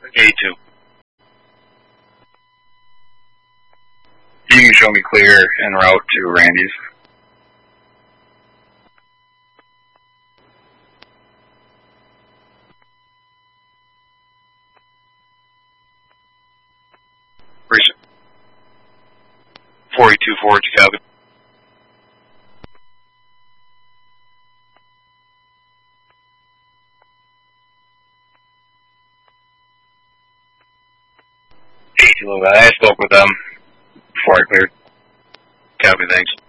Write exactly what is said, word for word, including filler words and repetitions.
A two. You can show me clear en route to Randy's. forty-two forward to cabin. I spoke with them before I cleared. Copy, thanks.